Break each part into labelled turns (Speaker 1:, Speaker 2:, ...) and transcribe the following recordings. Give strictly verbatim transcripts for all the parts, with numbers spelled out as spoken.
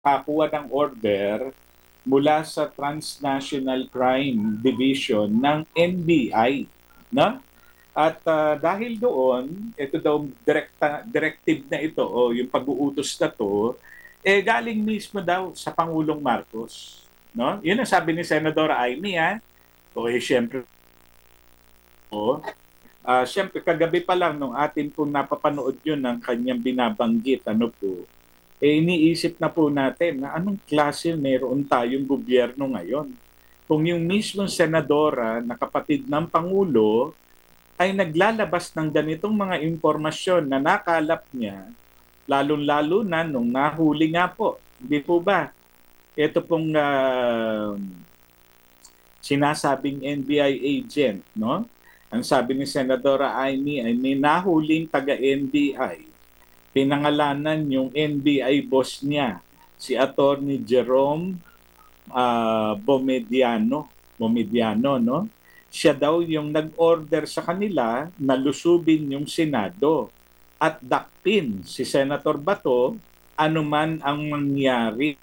Speaker 1: nakakuha ng order mula sa Transnational Crime Division ng N B I, no? At ah, dahil doon, ito daw direkta, directive na ito o yung pag-uutos na to, eh galing mismo daw sa Pangulong Marcos, no? Yun ang sabi ni Senador Amy, ha? O eh, syempre, oh, ah, syempre kagabi pa lang nung atin pong napapanood yun ng kanyang binabanggit, ano po, eh iniisip na po natin na anong klase meron tayong gobyerno ngayon. Kung yung mismong senadora na kapatid ng Pangulo ay naglalabas ng ganitong mga impormasyon na nakalap niya, lalong-lalo na nung nahuli nga po. Hindi po ba? Ito pong uh, sinasabing N B I agent, no? Ang sabi ni Senadora Amy ay may nahuling taga-N B I. Pinangalanan yung N B I boss niya, si Attorney Jerome uh, Bomediano. Bomediano, no? Siya daw yung nag-order sa kanila na lusubin yung Senado at dakpin si Senator Bato anuman ang mangyari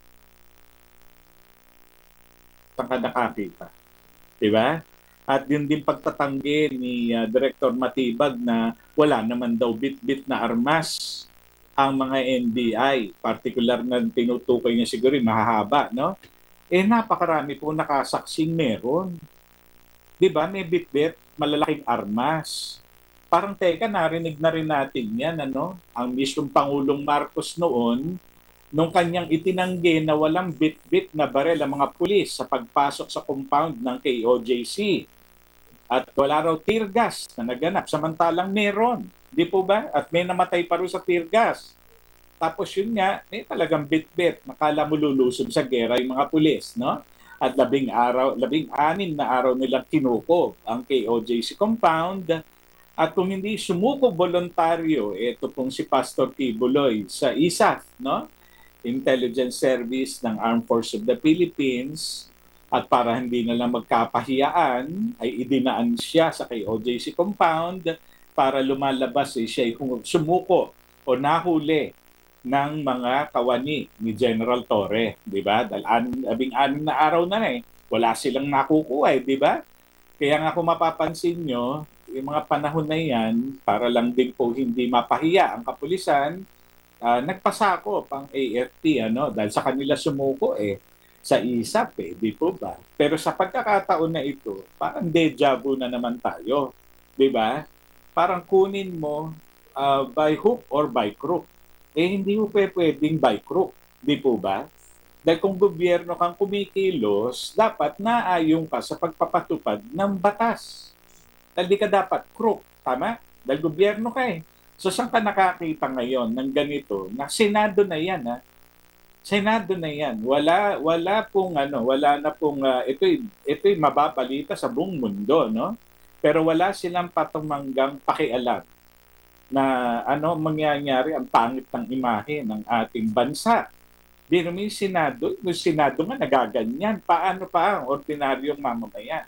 Speaker 1: sa nakakita. Diba? At yun din pagtatanggi ni uh, Director Matibag na wala naman daw bit-bit na armas ang mga N B I. Particular na tinutukoy niya siguro mahahaba, no? Eh napakarami po nakasaksing meron. Di ba, may bit-bit, malalaking armas. Parang teka, narinig na rin natin yan, ano? Ang mismong Pangulong Marcos noon, nung kanyang itinanggi na walang bit-bit na barel ang mga pulis sa pagpasok sa compound ng K O J C. At wala raw tear gas na naganap, samantalang meron. Di po ba? At may namatay pa rin sa tear gas. Tapos yun nga, may talagang bit-bit. Nakala mo lulusob sa gera yung mga pulis, no? At labing araw, labing anim na araw nilang kinukob ang K O J C compound. At kung hindi sumuko voluntaryo, ito pong si Pastor Tibuloy sa I S A F, no? Intelligence Service ng Armed Forces of the Philippines. At para hindi na lang magkapahiyaan, ay idinaan siya sa K O J C compound para lumalabas eh, siya sumuko o nahuli ng mga kawani ni General Torre, di ba? Dahil labing anim na araw na eh, wala silang nakukuha eh, di ba? Kaya nga kung mapapansin nyo, yung mga panahon na yan, para lang din po hindi mapahiya ang kapulisan, uh, nagpasako pang A F P, ano, dahil sa kanila sumuko eh, sa I S A P eh, di po ba? Pero sa pagkakataon na ito, parang deja vu na naman tayo, di ba? Parang kunin mo uh, by hook or by crook. Eh hindi mo pwedeng by crook, di po ba? Dahil kung gobyerno kang kumikilos, dapat naayon ka sa pagpapatupad ng batas. Dahil di ka dapat crook, tama? Dahil gobyerno ka eh. So saan ka nakakita ngayon ng ganito? Na Senado na yan, ha? Senado na yan. Wala wala pong ano, wala na pong uh, ito ito'y mababalita sa buong mundo, no? Pero wala silang patumanggang pakialam na ano mangyayari ang pangit ng imahe ng ating bansa. Di naman yung Senado, yung Senado nga nagaganyan. Paano pa ang ordinaryong mamamayan?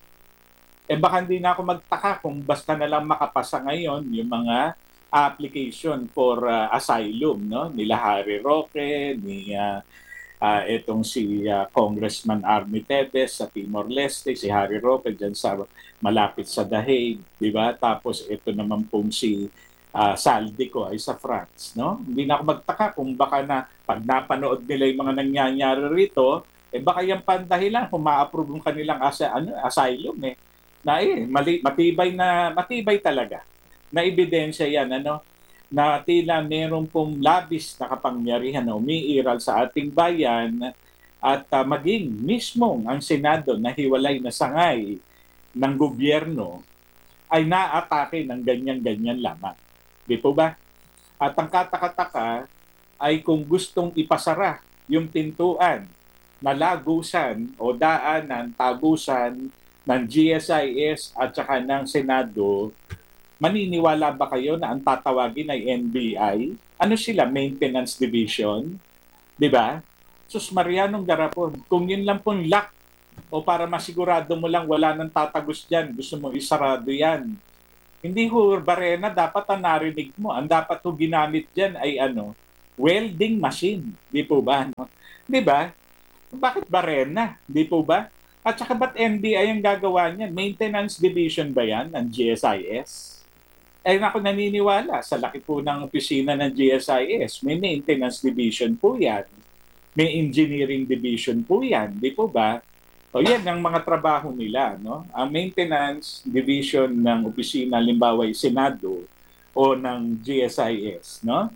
Speaker 1: Eh baka hindi na ako magtaka kung basta na lang makapasa ngayon yung mga application for uh, asylum, no? Nila Harry Roque, ni uh, uh, itong si uh, Congressman Army Tevez sa Timor-Leste, si Harry Roque dyan sa malapit sa The Hague, di ba? Tapos ito naman pong si uh, Saldico ay sa France, no? Hindi na ako magtaka kung baka na pag napanood nila yung mga nangyayari rito, eh baka yung pandahilan kung ma-approve yung kanilang asa, ano, asylum eh. Na eh, mali, matibay na, matibay talaga. Na ebidensya yan, ano? Na tila meron pong labis na kapangyarihan na umiiral sa ating bayan at uh, maging mismong ang Senado na hiwalay na sangay ng gobyerno ay naatake ng ganyan-ganyan lamang. Di po ba? At ang katakataka ay kung gustong ipasara yung pintuan na lagusan o daanan, tagusan ng G S I S at saka ng Senado, maniniwala ba kayo na ang tatawagin ay N B I? Ano sila? Maintenance Division? Di ba? Sus Marianong Garapon, kung yun lang pong lock o para masigurado mo lang wala nang tatagos dyan, gusto mo isarado yan. Hindi ho, Barena, dapat ang narinig mo. Ang dapat ho ginamit dyan ay ano, welding machine. Di po ba? No? Di ba? Bakit Barena? Di po ba? At saka ba't N B I ang gagawa niyan? Maintenance Division ba yan ng G S I S? Eh ako naniniwala, sa laki po ng opisina ng G S I S, may maintenance division po yan. May engineering division po yan. Di po ba? O yan ang mga trabaho nila. No? Ang maintenance division ng opisina, limbawa Senado o ng G S I S. No?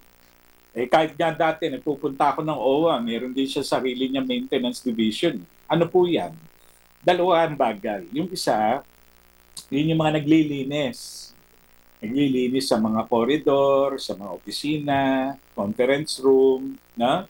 Speaker 1: Eh kahit nga dati, nagpupunta ako ng O W A, meron din siya sarili niya maintenance division. Ano po yan? Dalawa ang bagay. Yung isa, yun yung mga naglilinis. Naglilinis sa mga corridor, sa mga opisina, conference room, no?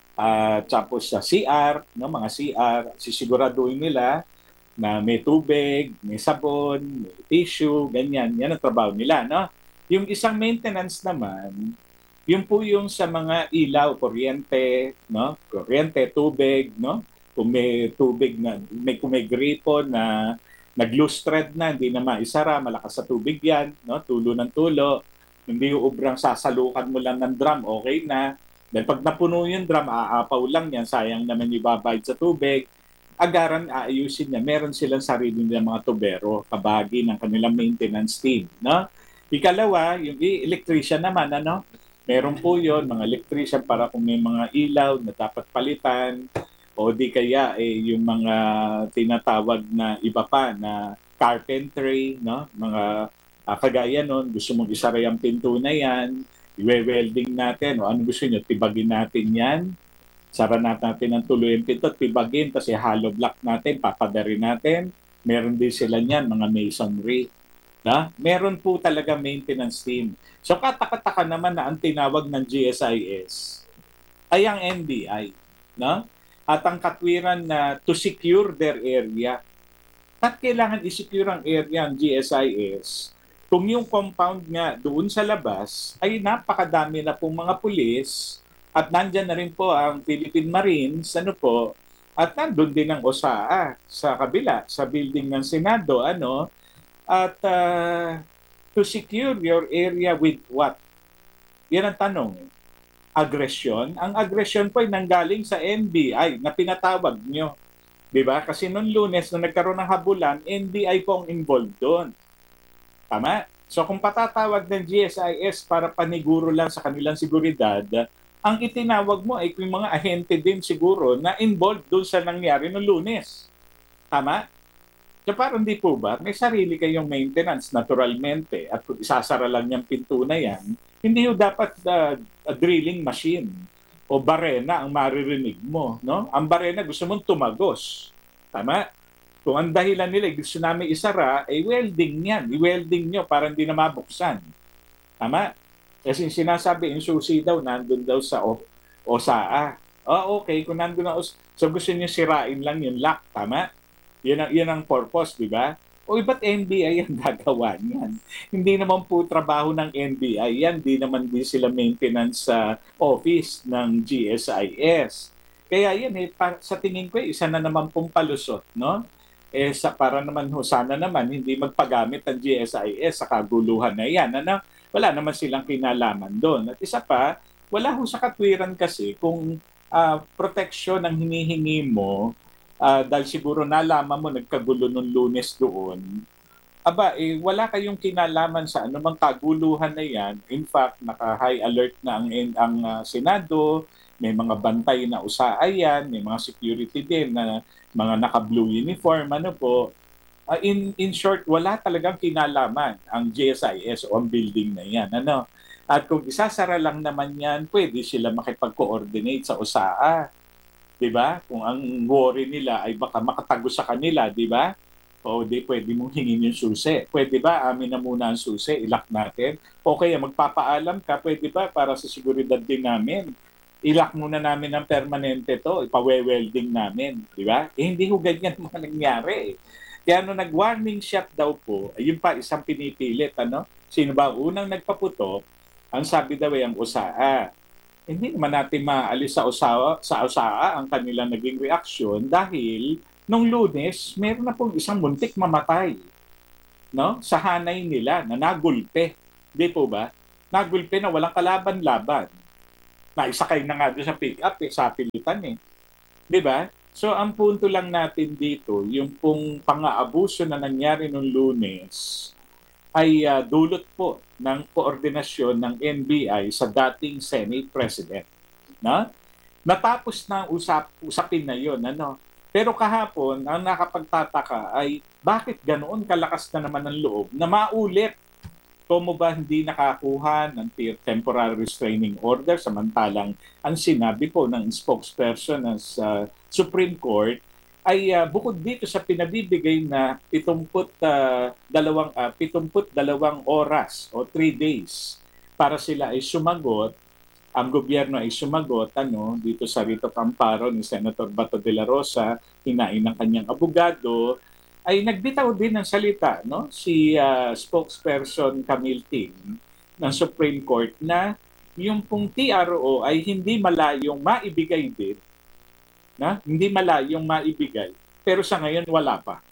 Speaker 1: Uh, tapos sa C R, no? Mga C R, sisiguraduhin nila na may tubig, may sabon, may tissue, ganyan. Yan ang trabaho nila, no? Yung isang maintenance naman, yun po yung sa mga ilaw, kuryente, no? Kuryente, tubig, no? Kung may tubig na, may, kung may gripo na nag-loose thread na, hindi na maisara, malakas sa tubig yan, no? Tulo ng tulo. Hindi ubrang sasalukan mo lang ng drum, okay na. Dahil pag napuno yung drum, aapaw lang yan, sayang naman yung babayad sa tubig. Agaran, aayusin niya. Meron silang sarili nilang mga tubero, kabagi ng kanilang maintenance team, no? Ikalawa, yung electrician naman, ano? Meron po yun, mga electrician para kung may mga ilaw na dapat palitan, o di kaya eh, yung mga tinatawag na iba pa na carpentry, no? Mga uh, kagaya nun, gusto mong isara yung pinto na yan, i-welding natin, o ano gusto nyo, tibagin natin yan, sara natin ang tuloy yung pinto, tibagin, kasi hollow block natin, papadarin natin, meron din sila niyan, mga masonry. Na? Meron po talaga maintenance team. So katakataka naman na ang tinawag ng G S I S ay ang N B I. No? At ang katwiran na to secure their area. At kailangan i-secure ang area ng G S I S kung yung compound nga doon sa labas ay napakadami na pong mga pulis at nandyan na rin po ang Philippine Marines, ano po, at nandun din ang O S A A sa kabila, sa building ng Senado, ano, at uh, to secure your area with what? Yan ang tanong. Agresyon? Ang agresyon po ay nanggaling sa N B I na pinatawag nyo. Diba? Kasi noong Lunes, nung nagkaroon ng habulan, N B I po ang involved doon. Tama? So kung patatawag ng G S I S para paniguro lang sa kanilang seguridad, ang itinawag mo ay yung mga ahente din siguro na involved doon sa nangyari noong Lunes. Tama? So parang di po ba, may sarili kayong maintenance naturalmente at kung isasara lang yung pinto na yan, hindi yung dapat uh, a drilling machine o barena ang maririnig mo. No? Ang barena gusto mong tumagos. Tama? Kung ang dahilan nila gusto namin isara, ay welding yan. I-welding nyo para hindi na mabuksan. Tama? Kasi sinasabi, yung susi daw, nandun daw sa o- O S A A. Oh, okay, kung nandun na, so gusto nyo sirain lang yung lock. Tama? Yan ang, yan ang purpose, di ba? O ba't N B I ang gagawa niyan? Hindi naman po trabaho ng N B I yan. Hindi naman din sila maintenance sa uh, office ng G S I S. Kaya yan, eh, pa, sa tingin ko, isa na naman pong palusot, no? Eh, sa, para naman, ho, sana naman, hindi magpagamit ang G S I S sa kaguluhan na yan. Ano? Wala naman silang kinalaman doon. At isa pa, wala ho sa katwiran kasi kung uh, protection ang hinihingi mo, Uh, dahil siguro nalaman mo nagkagulo nung Lunes doon, aba, eh, wala kayong kinalaman sa anumang kaguluhan na yan. In fact, naka-high alert na ang, ang uh, Senado, may mga bantay na usaay yan, may mga security din na mga naka-blue uniform, ano po. Uh, in, in short, wala talagang kinalaman ang G S I S o ang building na yan. Ano? At kung isasara lang naman yan, pwede sila makipag-coordinate sa U S A A. Diba? Kung ang worry nila ay baka makatago sa kanila, di ba? O di pwede mong hingin yung susi. Pwede ba amin na muna ang susi, ilak natin? O kaya magpapaalam ka, pwede ba para sa seguridad din namin? Ilak muna namin ng permanente to, ipawe-welding namin, di ba? Eh hindi ko ganyan mga nangyari. Kaya nung nag-warning shot daw po, ayun pa isang pinipilit, ano? Sino ba unang nagpaputok? Ang sabi daw ay ang U S A A. Hindi naman natin maalis sa usawa, sa usaa ang kanilang naging reaksyon dahil nung Lunes, meron na pong isang muntik mamatay, no? Sa hanay nila na nagulpe. Di po ba? Nagulpe na walang kalaban-laban. naisakay na nga doon sa pick-up, eh, sa pilitan eh. Di ba? So ang punto lang natin dito, yung pong pang-aabuso na nangyari noong Lunes ay uh, dulot po ng koordinasyon ng N B I sa dating Senate President. No? Natapos na ang usap, usapin na yun. Ano? Pero kahapon, ang nakapagtataka ay bakit ganoon kalakas na naman ang loob na maulit. Como ba hindi nakakuha ng temporary restraining order samantalang ang sinabi po ng spokesperson ng uh, Supreme Court ay uh, bukod dito sa pinabibigay na pitungput dalawang uh, pitungput dalawang oras o three days para sila ay sumagot, ang gobyerno ay sumagot ano dito sa writ of amparo ni Senator Bato de la Rosa, hinain ng kanyang abogado, ay nagbitaw din ng salita no si uh, spokesperson Camille Ting ng Supreme Court na yung pong T R O ay hindi malayong maibigay din na hindi malayong maibigay pero sa ngayon wala pa.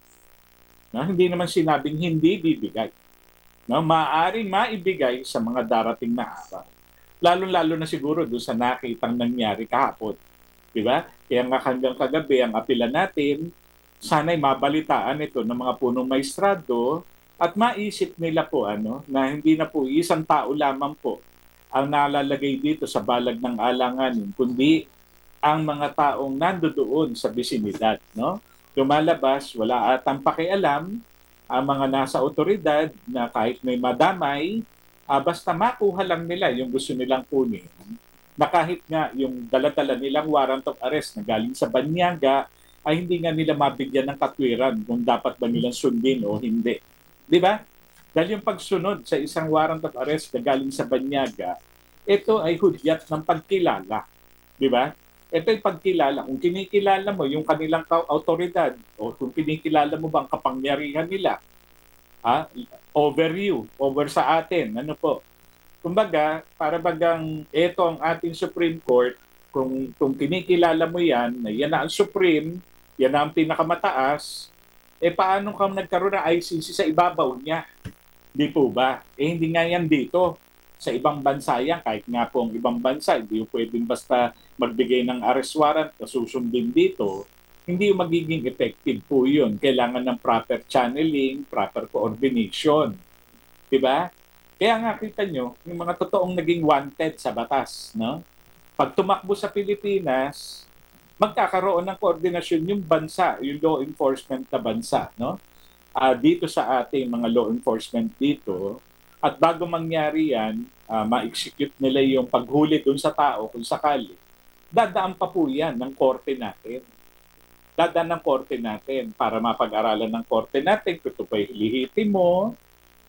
Speaker 1: No? Hindi naman sinabing hindi bibigay. No? Maaaring maibigay sa mga darating na araw. Lalo-lalo na siguro doon sa nakitang nangyari kahapon. Di ba? Kaya nga hanggang kagabi ang apela natin, sana'y mabalitaan ito ng mga punong maestrado at maisip nila po ano, na hindi na po isang tao lamang po ang nalalagay dito sa balag ng alanganin, kundi ang mga taong nandoon sa bisinidad. No? Lumalabas, wala atang pakialam ang mga nasa otoridad na kahit may madamay, uh, basta makuha lang nila yung gusto nilang kunin, na kahit nga yung dala-dala nilang warrant of arrest na galing sa banyaga, ay hindi nga nila mabigyan ng katwiran kung dapat ba nilang sundin o hindi. Di ba? Dahil yung pagsunod sa isang warrant of arrest na galing sa banyaga, ito ay hudyat ng pagkilala. Di ba? Ito ay pagkilala. Kung kinikilala mo yung kanilang autoridad o kung kinikilala mo ba ang kapangyarihan nila, ha? Over you, over sa atin, ano po. Kumbaga, para bagang ito ang ating Supreme Court, kung, kung kinikilala mo yan, na yan na ang Supreme, yan na ang pinakamataas, eh paano kang nagkaroon ng I C C sa ibabaw niya? Di po ba? Eh hindi nga yan dito. Sa ibang bansa yan, kahit nga po ang ibang bansa, hindi yung pwedeng basta magbigay ng arrest warrant na susundin dito, hindi yung magiging effective po yun. Kailangan ng proper channeling, proper coordination. Diba? Kaya nga kita nyo, yung mga totoong naging wanted sa batas, no? Pag tumakbo sa Pilipinas, magkakaroon ng koordinasyon yung bansa, yung law enforcement na bansa, no? Uh, dito sa ating mga law enforcement dito, at bago mangyari yan, uh, ma-execute nila yung paghuli dun sa tao kung sakali, dadaan pa po yan ng korte natin. Dadaan ng korte natin para mapag-aralan ng korte natin kung ito pa lihitin mo,